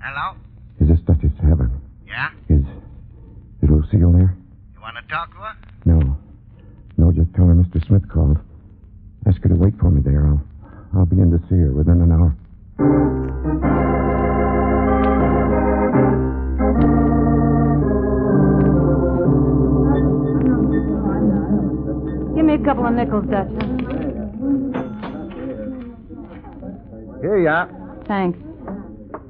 Hello? Is this Duchess Tavern? Yeah? Is Lucille there? You want to talk to her? No. No, just tell her Mr. Smith called. Ask her to wait for me there. I'll be in to see her within an hour. Give me a couple of nickels, Dutch. Here you are. Thanks.